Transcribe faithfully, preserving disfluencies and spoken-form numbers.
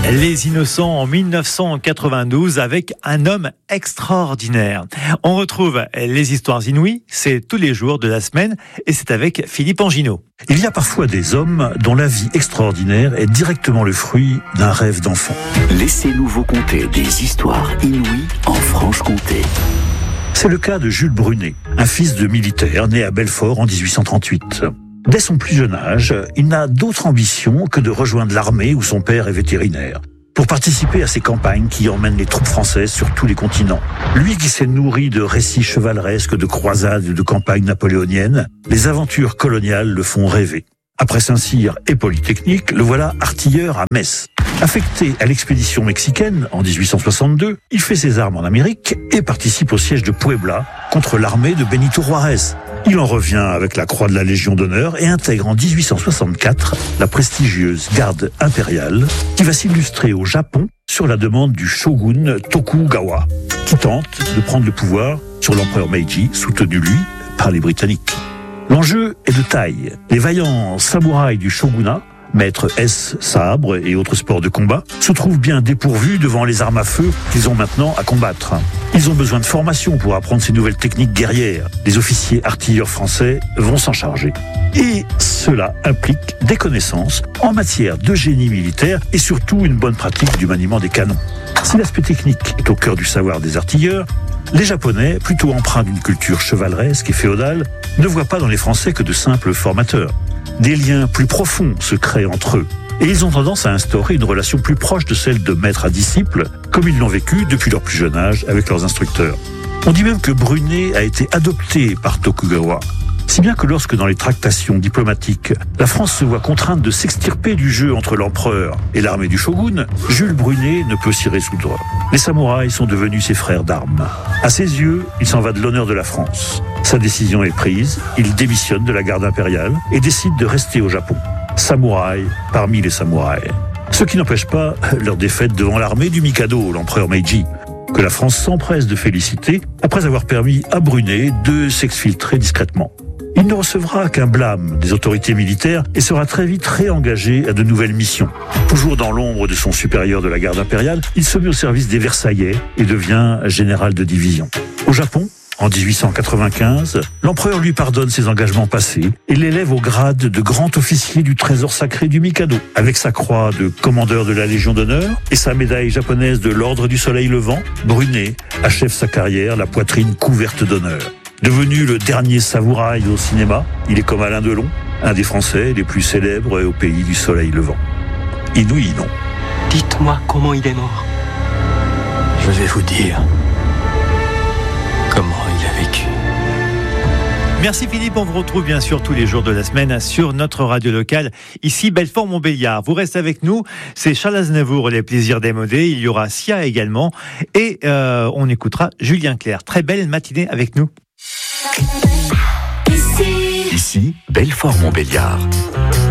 Les Innocents en mille neuf cent quatre-vingt-douze avec un homme extraordinaire. On retrouve les histoires inouïes, c'est tous les jours de la semaine et c'est avec Philippe Anginot. Il y a parfois des hommes dont la vie extraordinaire est directement le fruit d'un rêve d'enfant. Laissez-nous vous conter des histoires inouïes en Franche-Comté. C'est le cas de Jules Brunet, un fils de militaire né à Belfort en dix-huit cent trente-huit. Dès son plus jeune âge, il n'a d'autre ambition que de rejoindre l'armée où son père est vétérinaire, pour participer à ces campagnes qui emmènent les troupes françaises sur tous les continents. Lui qui s'est nourri de récits chevaleresques, de croisades et de campagnes napoléoniennes, les aventures coloniales le font rêver. Après Saint-Cyr et Polytechnique, le voilà artilleur à Metz. Affecté à l'expédition mexicaine en dix-huit cent soixante-deux, il fait ses armes en Amérique et participe au siège de Puebla contre l'armée de Benito Juárez. Il en revient avec la croix de la Légion d'honneur et intègre en dix-huit cent soixante-quatre la prestigieuse garde impériale qui va s'illustrer au Japon sur la demande du shogun Tokugawa, qui tente de prendre le pouvoir sur l'empereur Meiji, soutenu lui par les Britanniques. L'enjeu est de taille. Les vaillants samouraïs du shogunat, maîtres S, sabre et autres sports de combat, se trouvent bien dépourvus devant les armes à feu qu'ils ont maintenant à combattre. Ils ont besoin de formation pour apprendre ces nouvelles techniques guerrières. Les officiers artilleurs français vont s'en charger. Et cela implique des connaissances en matière de génie militaire et surtout une bonne pratique du maniement des canons. Si l'aspect technique est au cœur du savoir des artilleurs, les Japonais, plutôt empreints d'une culture chevaleresque et féodale, ne voient pas dans les Français que de simples formateurs. Des liens plus profonds se créent entre eux, et ils ont tendance à instaurer une relation plus proche de celle de maître à disciple, comme ils l'ont vécu depuis leur plus jeune âge avec leurs instructeurs. On dit même que Brunet a été adopté par Tokugawa, si bien que lorsque dans les tractations diplomatiques, la France se voit contrainte de s'extirper du jeu entre l'empereur et l'armée du shogun, Jules Brunet ne peut s'y résoudre. Les samouraïs sont devenus ses frères d'armes. À ses yeux, il s'en va de l'honneur de la France. Sa décision est prise, il démissionne de la garde impériale et décide de rester au Japon. Samouraï parmi les samouraïs. Ce qui n'empêche pas leur défaite devant l'armée du Mikado, l'empereur Meiji, que la France s'empresse de féliciter après avoir permis à Brunet de s'exfiltrer discrètement. Il ne recevra qu'un blâme des autorités militaires et sera très vite réengagé à de nouvelles missions. Toujours dans l'ombre de son supérieur de la garde impériale, il se met au service des Versaillais et devient général de division. Au Japon, en dix-huit cent quatre-vingt-quinze, l'empereur lui pardonne ses engagements passés et l'élève au grade de grand officier du trésor sacré du Mikado, avec sa croix de commandeur de la Légion d'honneur et sa médaille japonaise de l'Ordre du Soleil Levant. Brunet achève sa carrière la poitrine couverte d'honneur. Devenu le dernier samouraï au cinéma, il est comme Alain Delon, un des Français les plus célèbres au pays du Soleil Levant. Inouï, non? Dites-moi comment il est mort. Je vais vous dire comment il a vécu. Merci Philippe, on vous retrouve bien sûr tous les jours de la semaine sur notre radio locale, ici Belfort-Montbéliard. Vous restez avec nous, c'est Charles Aznavour, Les Plaisirs démodés, il y aura Sia également, et euh, on écoutera Julien Clerc. Très belle matinée avec nous. Ici, Belfort-Montbéliard.